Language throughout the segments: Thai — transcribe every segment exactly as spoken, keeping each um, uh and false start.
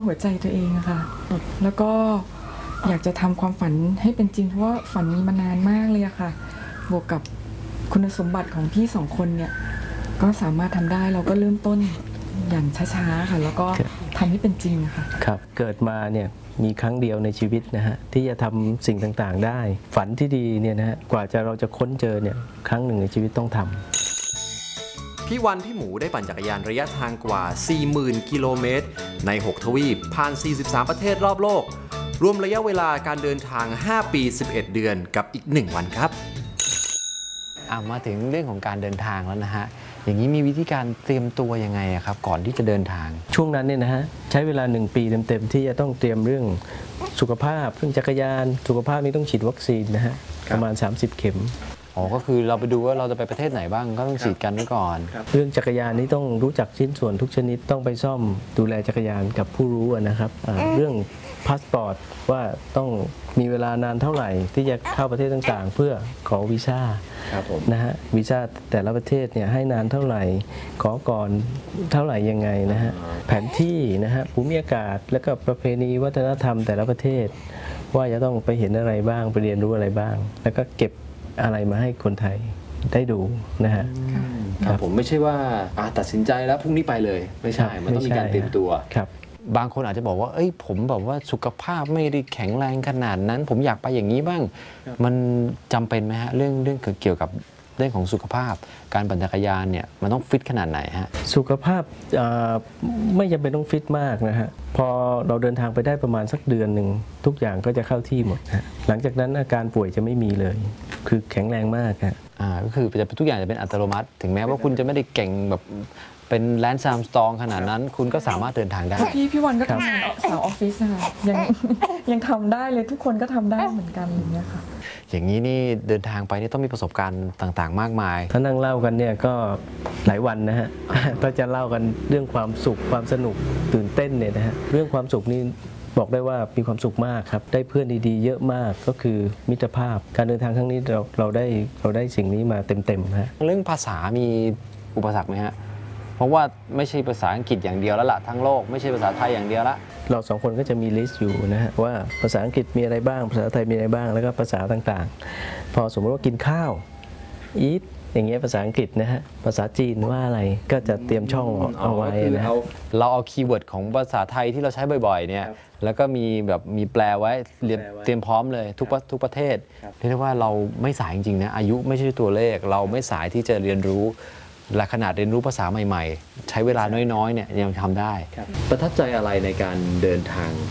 หัวใจตัวเองอะค่ะแล้วก็อยากจะทำความฝันให้เป็นจริงเพราะว่าฝันมีมานานมากเลยอะค่ะบวกกับคุณสมบัติของพี่สองคนเนี่ยก็สามารถทำได้เราก็เริ่มต้นอย่างช้าๆค่ะแล้วก็ทำให้เป็นจริงค่ะครับเกิดมาเนี่ยมีครั้งเดียวในชีวิตนะฮะที่จะทำสิ่งต่างๆได้ฝันที่ดีเนี่ยนะฮะกว่าจะเราจะค้นเจอเนี่ยครั้งหนึ่งในชีวิตต้องทำพี่วันพี่หมูได้ปั่นจักรยานระยะทางกว่า สี่หมื่น กิโลเมตรใน หก ทวีปผ่าน สี่สิบสาม ประเทศรอบโลกรวมระยะเวลาการเดินทาง ห้า ปี สิบเอ็ด เดือนกับอีก หนึ่ง วันครับมาถึงเรื่องของการเดินทางแล้วนะฮะอย่างนี้มีวิธีการเตรียมตัวยังไงครับก่อนที่จะเดินทางช่วงนั้นเนี่ยนะฮะใช้เวลาหนึ่งปีเต็มๆที่จะต้องเตรียมเรื่องสุขภาพเรื่องจักรยานสุขภาพนี้ต้องฉีดวัคซีนนะฮะประมาณสามสิบเข็มอ๋อก็คือเราไปดูว่าเราจะไปประเทศไหนบ้างก็ต้องฉีดกันไว้ก่อนเรื่องจักรยานนี้ต้องรู้จักชิ้นส่วนทุกชนิดต้องไปซ่อมดูแลจักรยานกับผู้รู้นะครับเรื่องพาสปอร์ตว่าต้องมีเวลานานเท่าไหร่ที่จะเข้าประเทศต่างๆเพื่อขอวีซ่านะฮะวีซ่าแต่ละประเทศเนี่ยให้นานเท่าไหร่ขอก่อนเท่าไหร่ยังไงนะฮะแผนที่นะฮะภูมิอากาศแล้วก็ประเพณีวัฒนธรรมแต่ละประเทศว่าจะต้องไปเห็นอะไรบ้างไปเรียนรู้อะไรบ้างแล้วก็เก็บอะไรมาให้คนไทยได้ดูนะฮะครับผมไม่ใช่ว่าตัดสินใจแล้วพรุ่งนี้ไปเลยไม่ใช่มันต้องมีการเตรียมตัวครับบางคนอาจจะบอกว่าเอ้ยผมแบบว่าสุขภาพไม่ได้แข็งแรงขนาดนั้นผมอยากไปอย่างนี้บ้างมันจำเป็นไหมฮะเรื่องเรื่องเกี่ยวกับเรื่องของสุขภาพการปั่นจักรยานเนี่ยมันต้องฟิตขนาดไหนฮะสุขภาพไม่จำเป็นต้องฟิตมากนะฮะพอเราเดินทางไปได้ประมาณสักเดือนหนึ่งทุกอย่างก็จะเข้าที่หมดฮะหลังจากนั้นอาการป่วยจะไม่มีเลยคือแข็งแรงมากฮะอ่าก็คือจะทุกอย่างจะเป็นอัตโนมัติถึงแม้ว่าคุณจะไม่ได้เก่งแบบเป็นแลนซ์อาร์มสตรองขนาดนั้นคุณก็สามารถเดินทางได้พี่พี่วันก็ทำงานสาวออฟฟิศนะคะยังยังทำได้เลยทุกคนก็ทำได้เหมือนกันอย่างเงี้ยค่ะอย่างนี้นี่เดินทางไปนี่ต้องมีประสบการณ์ต่างๆมากมายถ้านั่งเล่ากันเนี่ยก็หลายวันนะฮะถ้าจะเล่ากันเรื่องความสุขความสนุกตื่นเต้นเนี่ยนะฮะเรื่องความสุขนี่บอกได้ว่ามีความสุขมากครับได้เพื่อนดีๆเยอะมากก็คือมิตรภาพการเดินทางครั้งนี้เราเราได้เราได้สิ่งนี้มาเต็มๆฮะเรื่องภาษามีอุปสรรคไหมฮะเพราะว่าไม่ใช่ภาษาอังกฤษอย่างเดียวแล้วล่ะทั้งโลกไม่ใช่ภาษาไทยอย่างเดียวละเราสองคนก็จะมีลิสต์อยู่นะฮะว่าภาษาอังกฤษมีอะไรบ้างภาษาไทยมีอะไรบ้างแล้วก็ภาษาต่างๆพอสมมติว่ากินข้าว eat อย่างเงี้ยภาษาอังกฤษนะฮะภาษาจีนว่าอะไรก็จะเตรียมช่องเอาไว้นะเราเอาคีย์เวิร์ดของภาษาไทยที่เราใช้บ่อยๆเนี่ยแล้วก็มีแบบมีแปลไว้เรียนเตรียมพร้อมเลยทุกทุกประเทศเรียกได้ว่าเราไม่สายจริงๆนะอายุไม่ใช่ตัวเลขเราไม่สายที่จะเรียนรู้และขนาดเรียนรู้ภาษาใหม่ๆใช้เวลาน้อยๆเนี่ยยังทำได้ประทับใจอะไรในการเดินทาง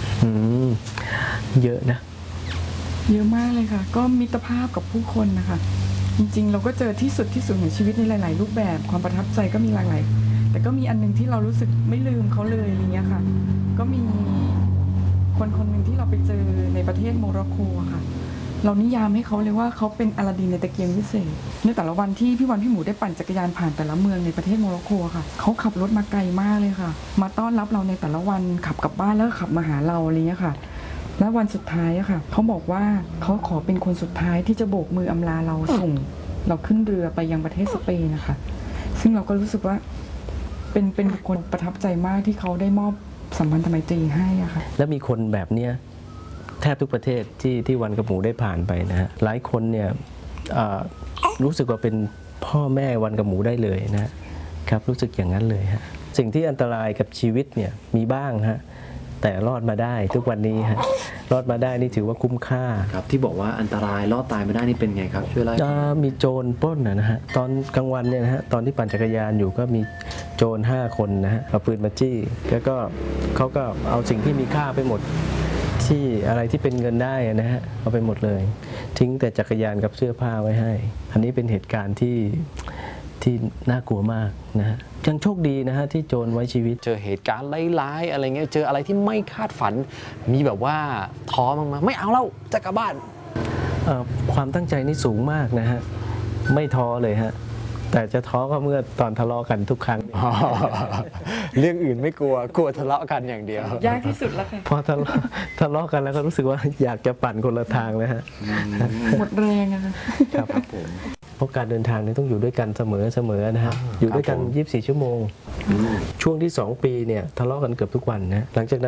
เยอะนะเยอะมากเลยค่ะก็มิตรภาพกับผู้คนนะคะจริงๆเราก็เจอที่สุดที่สุดของชีวิตในหลายๆรูปแบบความประทับใจก็มีหลากหลายแต่ก็มีอันนึงที่เรารู้สึกไม่ลืมเขาเลยอย่างเงี้ยค่ะก็มีคนคนหนึ่งที่เราไปเจอในประเทศโมร็อกโกค่ะเรานิยามให้เขาเลยว่าเขาเป็นอลาดินในตะเกียงวิเศษในแต่ละวันที่พี่วันพี่หมูได้ปั่นจักรยานผ่านแต่ละเมืองในประเทศโมร็อกโกค่ะเขาขับรถมาไกลมากเลยค่ะมาต้อนรับเราในแต่ละวันขับกลับบ้านแล้วขับมาหาเราอะไรเงี้ยค่ะและวันสุดท้ายอะค่ะเขาบอกว่าเขาขอเป็นคนสุดท้ายที่จะโบกมืออำลาเราส่งเราขึ้นเรือไปยังประเทศสเปนนะคะซึ่งเราก็รู้สึกว่าเป็นเป็นบุคคลประทับใจมากที่เขาได้มอบสัมพันธไมตรีให้อะค่ะแล้วมีคนแบบเนี้ยแทบทุกประเทศที่ที่วันกับหมูได้ผ่านไปนะฮะหลายคนเนี่ยรู้สึกว่าเป็นพ่อแม่วันกับหมูได้เลยนะครับรู้สึกอย่างนั้นเลยฮะสิ่งที่อันตรายกับชีวิตเนี่ยมีบ้างฮะแต่รอดมาได้ทุกวันนี้ฮะรอดมาได้นี่ถือว่าคุ้มค่าครับที่บอกว่าอันตรายรอดตายไม่ได้นี่เป็นไงครับช่วยเล่ามีโจรปล้นนะฮะตอนกลางวันเนี่ยนะฮะตอนที่ปั่นจักรยานอยู่ก็มีโจรห้าคนนะฮะเอาปืนมาจี้แล้วก็เขาก็เอาสิ่งที่มีค่าไปหมดที่อะไรที่เป็นเงินได้นะฮะเอาไปหมดเลยทิ้งแต่จักรยานกับเสื้อผ้าไว้ให้อันนี้เป็นเหตุการณ์ที่ที่น่ากลัวมากนะฮะยังโชคดีนะฮะที่โจรไว้ชีวิตเจอเหตุการณ์ร้ายๆอะไรเงี้ยเจออะไรที่ไม่คาดฝันมีแบบว่าท้อมั้งไหมไม่เอาแล้วจะกลับบ้านความตั้งใจนี่สูงมากนะฮะไม่ท้อเลยฮะแต่จะท้อก็เมื่อตอนทะเลาะกันทุกครั้งเรื่องอื่นไม่กลัวกลัวทะเลาะกันอย่างเดียวยากที่สุดแล้วค่ะพอทะเลาะทะเลาะกันแล้วก็รู้สึกว่าอยากจะปั่นคนละทางเลยฮะหมดแรงอะค่ะครับผมเพราะการเดินทางนี่ต้องอยู่ด้วยกันเสมอเสมอนะฮะอยู่ด้วยกันยี่สิบสี่ชั่วโมงช่วงที่สองปีเนี่ยทะเลาะกันเกือบทุกวันนะหลังจากนั้น